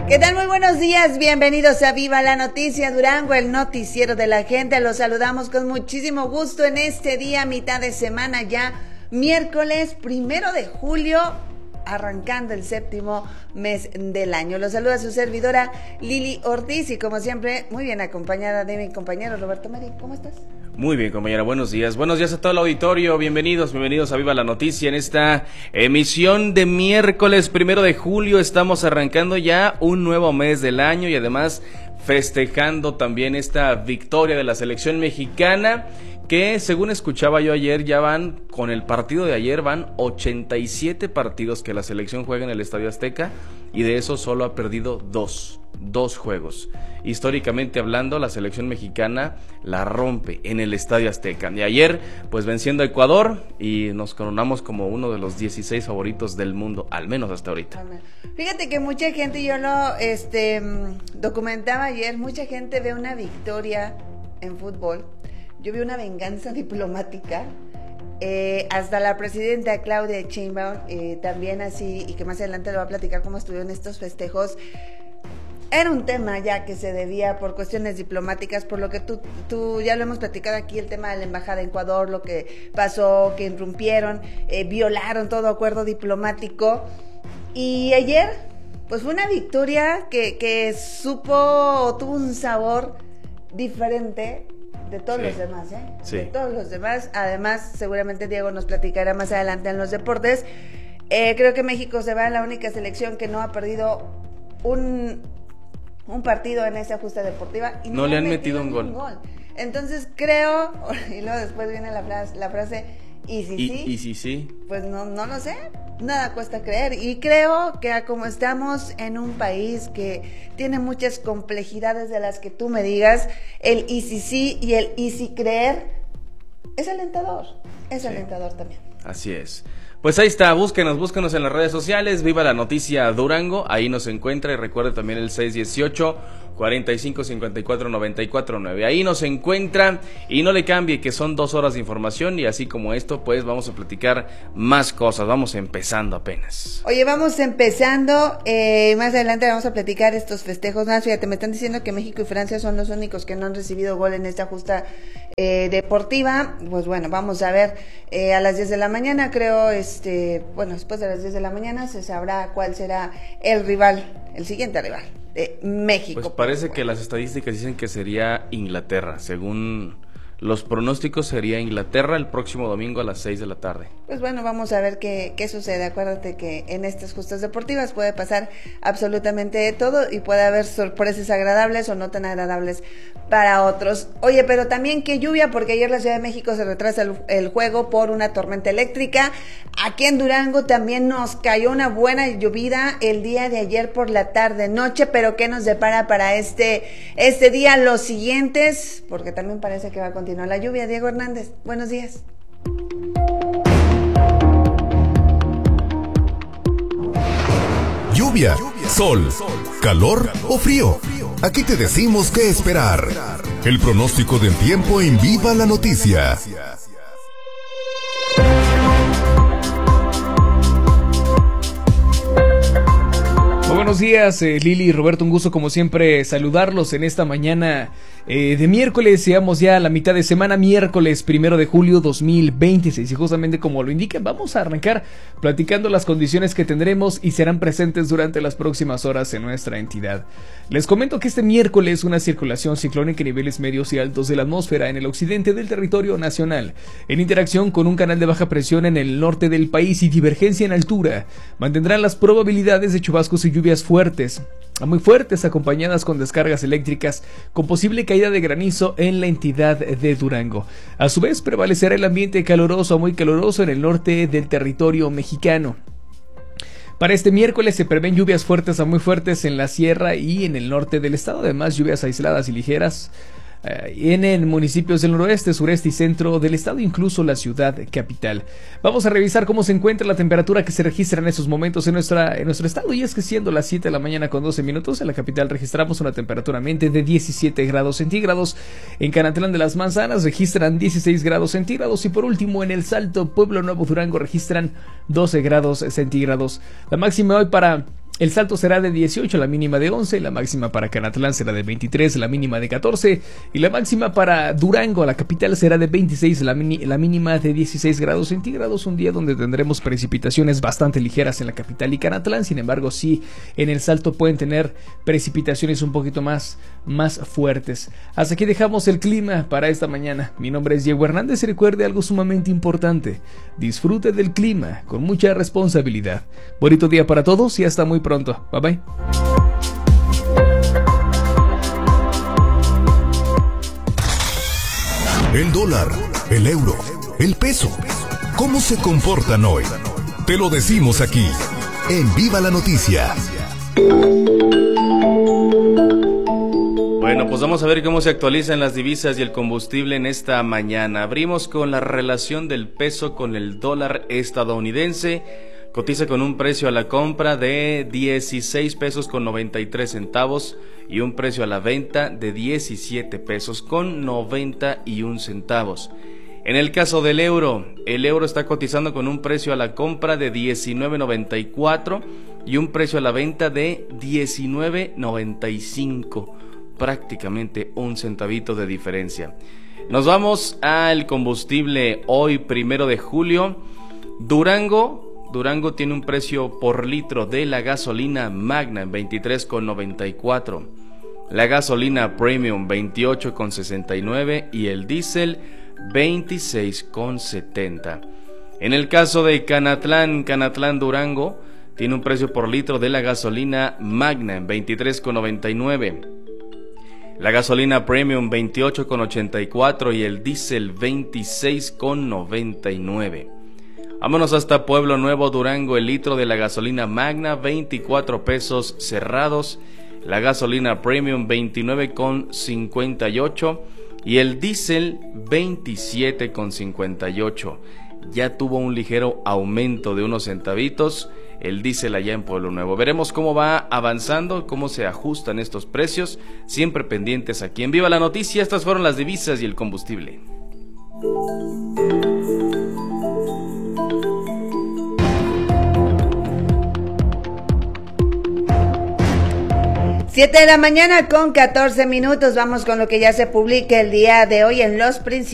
¿Qué tal? Muy buenos días, bienvenidos a Viva la Noticia Durango, el noticiero de la gente. Los saludamos con muchísimo gusto en este día, mitad de semana ya, miércoles 1 de julio, arrancando el séptimo mes del año. Los saluda su servidora Lili Ortiz y como siempre, muy bien acompañada de mi compañero Roberto Meri. ¿Cómo estás? Muy bien, compañera, buenos días. Buenos días a todo el auditorio, bienvenidos a Viva la Noticia en esta emisión de miércoles 1 de julio. Estamos arrancando ya un nuevo mes del año y además festejando también esta victoria de la selección mexicana, que según escuchaba yo ayer, ya van, con el partido de ayer, van 87 partidos que la selección juega en el Estadio Azteca y de eso solo ha perdido dos juegos. Históricamente hablando, la selección mexicana la rompe en el Estadio Azteca. Y ayer, pues venciendo a Ecuador y nos coronamos como uno de los 16 favoritos del mundo, al menos hasta ahorita. Fíjate que mucha gente, yo lo documentaba ayer, mucha gente ve una victoria en fútbol. Yo vi una venganza diplomática. Hasta la presidenta Claudia Sheinbaum, también así, y que más adelante le va a platicar cómo estuvieron estos festejos. Era un tema ya que se debía por cuestiones diplomáticas, por lo que tú ya lo hemos platicado aquí, el tema de la embajada de Ecuador, lo que pasó, que irrumpieron, violaron todo acuerdo diplomático. Y ayer, pues fue una victoria que tuvo un sabor diferente de todos los demás, Sí. De todos los demás. Además, seguramente Diego nos platicará más adelante en los deportes. Creo que México se va a la única selección que no ha perdido un partido en esa justa deportiva y no le han metido un gol. Entonces creo, y luego después viene la frase, ¿y si sí? Pues no lo sé, nada cuesta creer. Y creo que como estamos en un país que tiene muchas complejidades de las que tú me digas, el y si sí y el y si creer es alentador, alentador también. Así es. Pues ahí está, búsquenos en las redes sociales, Viva la Noticia Durango, ahí nos encuentra y recuerde también el 618-4554-949, ahí nos encuentra y no le cambie que son 2 horas de información y así como esto pues vamos a platicar más cosas, vamos empezando apenas. Oye, vamos empezando, más adelante vamos a platicar estos festejos más, fíjate, me están diciendo que México y Francia son los únicos que no han recibido gol en esta justa deportiva. Pues bueno, vamos a ver a las 10 de la mañana, creo, después de las 10 de la mañana se sabrá cuál será el siguiente rival de México. Pues parece que las estadísticas dicen que sería Inglaterra, según los pronósticos sería Inglaterra el próximo domingo a las 6 de la tarde. Pues bueno, vamos a ver qué sucede. Acuérdate que en estas justas deportivas puede pasar absolutamente todo y puede haber sorpresas agradables o no tan agradables para otros. Oye, pero también qué lluvia, porque ayer la Ciudad de México se retrasa el juego por una tormenta eléctrica. Aquí en Durango también nos cayó una buena llovida el día de ayer por la tarde-noche, pero ¿qué nos depara para este día? Los siguientes, porque también parece que va a continuar la lluvia. Diego Hernández, buenos días. Lluvia, sol, calor o frío. Aquí te decimos qué esperar. El pronóstico del tiempo en Viva la Noticia. Muy buenos días, Lili y Roberto, un gusto como siempre saludarlos en esta mañana de miércoles. Llegamos ya a la mitad de semana, miércoles 1 de julio 2026 y justamente como lo indican, vamos a arrancar platicando las condiciones que tendremos y serán presentes durante las próximas horas en nuestra entidad. Les comento que este miércoles una circulación ciclónica en niveles medios y altos de la atmósfera en el occidente del territorio nacional, en interacción con un canal de baja presión en el norte del país y divergencia en altura, mantendrán las probabilidades de chubascos y lluvias fuertes a muy fuertes acompañadas con descargas eléctricas con posible caída de granizo en la entidad de Durango. A su vez prevalecerá el ambiente caluroso a muy caluroso en el norte del territorio mexicano. Para este miércoles se prevén lluvias fuertes a muy fuertes en la sierra y en el norte del estado, además lluvias aisladas y ligeras en municipios del noroeste, sureste y centro del estado, incluso la ciudad capital. Vamos a revisar cómo se encuentra la temperatura que se registra en estos momentos en nuestro estado, y es que siendo las 7 de la mañana con 12 minutos, en la capital registramos una temperatura ambiente de 17 grados centígrados, en Canatlán de las Manzanas registran 16 grados centígrados y por último en El Salto, Pueblo Nuevo, Durango registran 12 grados centígrados. La máxima hoy para El Salto será de 18, la mínima de 11, la máxima para Canatlán será de 23, la mínima de 14, y la máxima para Durango, la capital, será de 26, la mínima de 16 grados centígrados. Un día donde tendremos precipitaciones bastante ligeras en la capital y Canatlán. Sin embargo, sí, en el Salto pueden tener precipitaciones un poquito más fuertes. Hasta aquí dejamos el clima para esta mañana. Mi nombre es Diego Hernández y recuerde algo sumamente importante: disfrute del clima con mucha responsabilidad. Bonito día para todos y hasta muy pronto. Bye bye. El dólar, el euro, el peso. ¿Cómo se comportan hoy? Te lo decimos aquí, en Viva la Noticia. Bueno, pues vamos a ver cómo se actualizan las divisas y el combustible en esta mañana. Abrimos con la relación del peso con el dólar estadounidense. Cotiza con un precio a la compra de 16 pesos con 93 centavos y un precio a la venta de 17 pesos con 91 centavos. En el caso del euro, el euro está cotizando con un precio a la compra de 19.94 y un precio a la venta de 19.95, prácticamente un centavito de diferencia. Nos vamos al combustible hoy, 1 de julio. Durango tiene un precio por litro de la gasolina Magna en 23,94, la gasolina Premium 28,69 y el diésel 26,70. En el caso de Canatlán Durango tiene un precio por litro de la gasolina Magna en 23,99, la gasolina Premium 28,84 y el diésel 26,99. Vámonos hasta Pueblo Nuevo, Durango. El litro de la gasolina Magna 24 pesos cerrados, la gasolina Premium 29,58 y el diésel 27,58. Ya tuvo un ligero aumento de unos centavitos el diésel allá en Pueblo Nuevo. Veremos cómo va avanzando, cómo se ajustan estos precios, siempre pendientes aquí en Viva la Noticia. Estas fueron las divisas y el combustible. 7 de la mañana con 14 minutos. Vamos con lo que ya se publica el día de hoy en los principales